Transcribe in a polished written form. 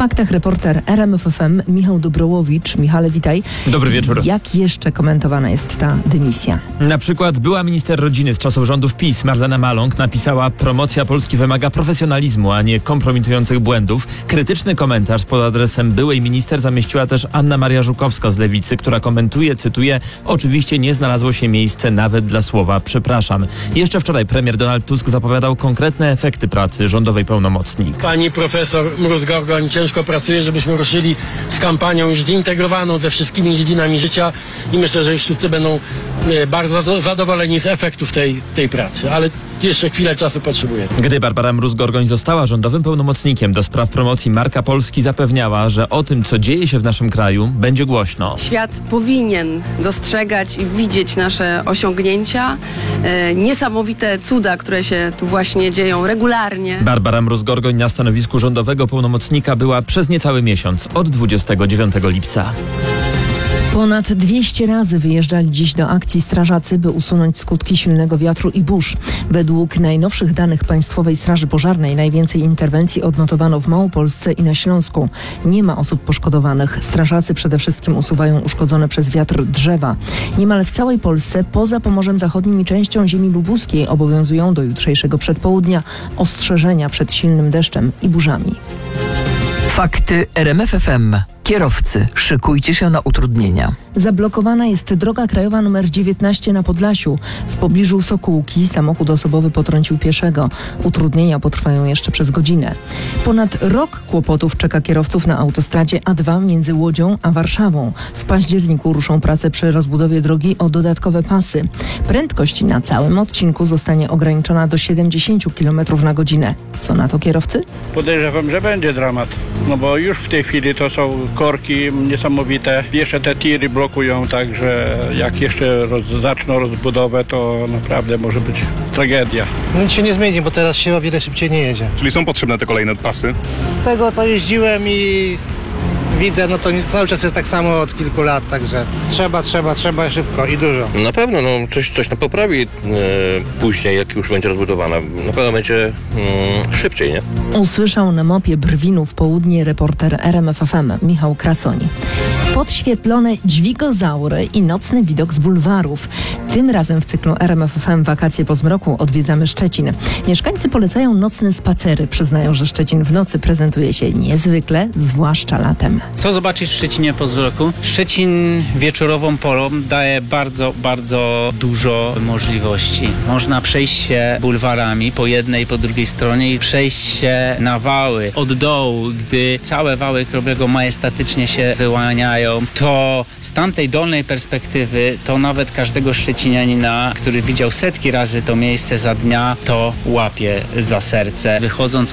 Faktach reporter RMF FM Michał Dobrołowicz. Michale, witaj. Dobry wieczór. Jak jeszcze komentowana jest ta dymisja? Na przykład była minister rodziny z czasów rządów PiS, Marlena Maląg, napisała: promocja Polski wymaga profesjonalizmu, a nie kompromitujących błędów. Krytyczny komentarz pod adresem byłej minister zamieściła też Anna Maria Żukowska z Lewicy, która komentuje, cytuję: oczywiście nie znalazło się miejsce nawet dla słowa przepraszam. Jeszcze wczoraj premier Donald Tusk zapowiadał konkretne efekty pracy rządowej pełnomocnik. Pani profesor Mróz-Gorgoń ciężko pracuje, żebyśmy ruszyli z kampanią już zintegrowaną ze wszystkimi dziedzinami życia i myślę, że już wszyscy będą bardzo zadowoleni z efektów tej pracy, ale jeszcze chwilę czasu potrzebuję. Gdy Barbara Mróz-Gorgoń została rządowym pełnomocnikiem do spraw promocji Marka Polski, zapewniała, że o tym, co dzieje się w naszym kraju, będzie głośno. Świat powinien dostrzegać i widzieć nasze osiągnięcia, niesamowite cuda, które się tu właśnie dzieją regularnie. Barbara Mróz-Gorgoń na stanowisku rządowego pełnomocnika była przez niecały miesiąc, od 29 lipca. Ponad 200 razy wyjeżdżali dziś do akcji strażacy, by usunąć skutki silnego wiatru i burz. Według najnowszych danych Państwowej Straży Pożarnej najwięcej interwencji odnotowano w Małopolsce i na Śląsku. Nie ma osób poszkodowanych. Strażacy przede wszystkim usuwają uszkodzone przez wiatr drzewa. Niemal w całej Polsce, poza Pomorzem Zachodnim i częścią ziemi lubuskiej, obowiązują do jutrzejszego przedpołudnia ostrzeżenia przed silnym deszczem i burzami. Fakty RMF FM. Kierowcy, szykujcie się na utrudnienia. Zablokowana jest droga krajowa nr 19 na Podlasiu. W pobliżu Sokółki samochód osobowy potrącił pieszego. Utrudnienia potrwają jeszcze przez godzinę. Ponad rok kłopotów czeka kierowców na autostradzie A2 między Łodzią a Warszawą. W październiku ruszą prace przy rozbudowie drogi o dodatkowe pasy. Prędkość na całym odcinku zostanie ograniczona do 70 km na godzinę. Co na to kierowcy? Podejrzewam, że będzie dramat, no bo już w tej chwili to są korki niesamowite. Jeszcze te tiry blokują, także jak jeszcze zaczną rozbudowę, to naprawdę może być tragedia. Nic się nie zmieni, bo teraz się o wiele szybciej nie jedzie. Czyli są potrzebne te kolejne pasy? Z tego, co jeździłem i widzę, no to cały czas jest tak samo od kilku lat, także trzeba szybko i dużo. Na pewno, coś tam poprawi później, jak już będzie rozbudowana. Na pewno będzie szybciej, nie? Usłyszał na mopie Brwinów Południe reporter RMF FM Michał Krasoni. Podświetlone dźwigozaury i nocny widok z bulwarów. Tym razem w cyklu RMF FM Wakacje po zmroku odwiedzamy Szczecin. Mieszkańcy polecają nocne spacery. Przyznają, że Szczecin w nocy prezentuje się niezwykle, zwłaszcza latem. Co zobaczyć w Szczecinie po zmroku? Szczecin wieczorową porą daje bardzo dużo możliwości. Można przejść się bulwarami po jednej i po drugiej stronie i przejść się na wały od dołu, gdy całe wały Kroblego majestatycznie się wyłaniają. To z tamtej dolnej perspektywy to nawet każdego szczecinianina, który widział setki razy to miejsce za dnia, to łapie za serce. Wychodząc